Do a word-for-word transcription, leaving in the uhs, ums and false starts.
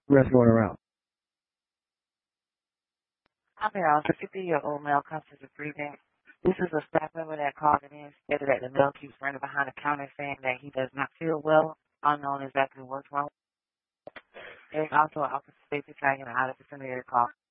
What's going around? I'm here. I was a fifty-year-old male conscious of breathing. This is a staff member that called in and stated that the male keeps running behind the counter saying that he does not feel well, unknown exactly what's wrong. There's also an officer safety tagging out of the vicinity of the call.